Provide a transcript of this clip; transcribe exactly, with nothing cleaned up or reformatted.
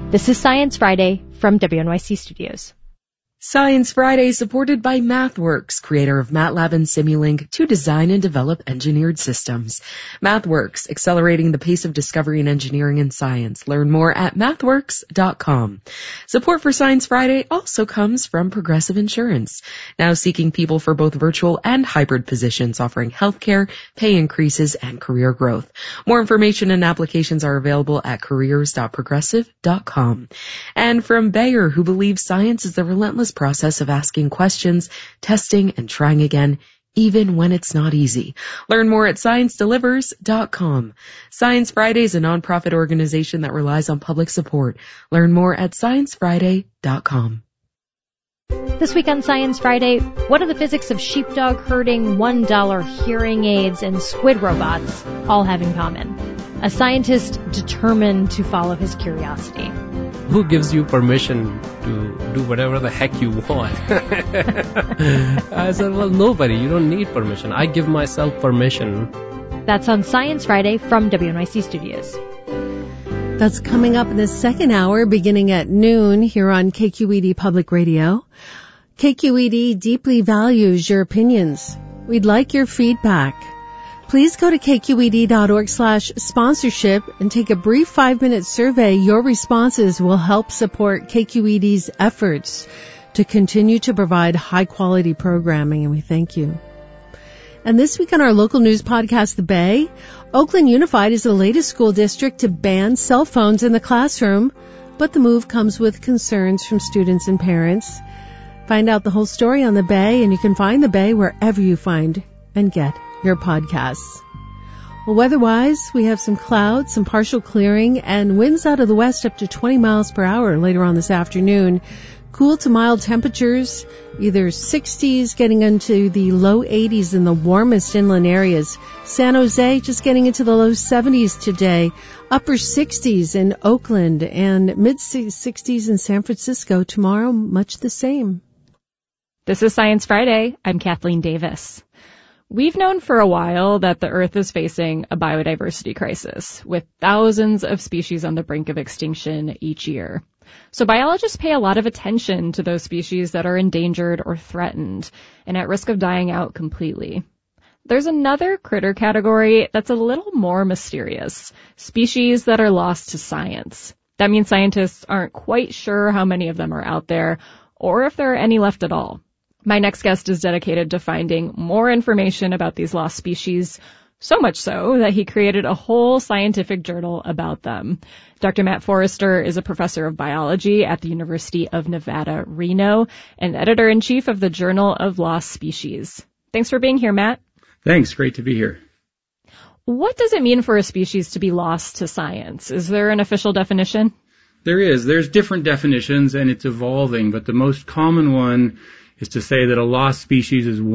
This is Science Friday from W N Y C Studios. Science Friday supported by MathWorks, creator of MATLAB and Simulink, to design and develop engineered systems. MathWorks, accelerating the pace of discovery in engineering and science. Learn more at mathworks dot com. Support for Science Friday also comes from Progressive Insurance, now seeking people for both virtual and hybrid positions, offering healthcare, pay increases, and career growth. More information and applications are available at careers dot progressive dot com. And from Bayer, who believes science is the relentless process of asking questions, testing, and trying again, even when it's not easy. Learn more at science delivers dot com. Science Friday is a nonprofit organization that relies on public support. Learn more at science friday dot com. This week on Science Friday, what do the physics of sheepdog herding, one dollar hearing aids, and squid robots all have in common? A scientist determined to follow his curiosity. Who gives you permission to do whatever the heck you want? I said, well, nobody. You don't need permission. I give myself permission. That's on Science Friday from W N Y C Studios. That's coming up in the second hour, beginning at noon here on K Q E D Public Radio. K Q E D deeply values your opinions. We'd like your feedback. Please go to K Q E D dot org slash sponsorship and take a brief five-minute survey. Your responses will help support K Q E D's efforts to continue to provide high-quality programming, and we thank you. And this week on our local news podcast, The Bay, Oakland Unified is the latest school district to ban cell phones in the classroom, but the move comes with concerns from students and parents. Find out the whole story on The Bay, and you can find The Bay wherever you find and get your podcasts. Well, weather-wise, we have some clouds, some partial clearing, and winds out of the west up to twenty miles per hour later on this afternoon. Cool to mild temperatures, either sixties getting into the low eighties in the warmest inland areas. San Jose just getting into the low seventies today. Upper sixties in Oakland and mid-sixties in San Francisco. Tomorrow, much the same. This is Science Friday. I'm Kathleen Davis. We've known for a while that the Earth is facing a biodiversity crisis, with thousands of species on the brink of extinction each year. So biologists pay a lot of attention to those species that are endangered or threatened and at risk of dying out completely. There's another critter category that's a little more mysterious, species that are lost to science. That means scientists aren't quite sure how many of them are out there or if there are any left at all. My next guest is dedicated to finding more information about these lost species, so much so that he created a whole scientific journal about them. Doctor Matt Forrester is a professor of biology at the University of Nevada, Reno, and editor-in-chief of the Journal of Lost Species. Thanks for being here, Matt. Thanks. Great to be here. What does it mean for a species to be lost to science? Is there an official definition? There is. There's different definitions, and it's evolving, but the most common one is to say that a lost species is